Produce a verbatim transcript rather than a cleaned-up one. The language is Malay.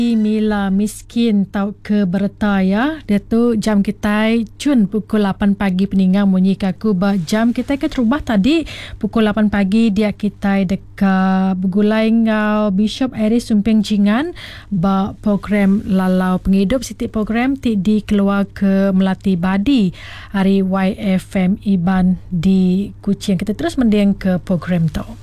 Mila miskin tau ke berta ya. Dia tu jam kita cun pukul lapan pagi peninggang bunyi kaku bah jam kita ke terubah tadi pukul lapan pagi dia kita dekat begulai ngau Bishop Aris Sumping Jingan bah program lalau penghidup siti program ti di keluar ke Melati Badi hari Y F M Iban di Kuching. Kita terus mendeng ke program tu.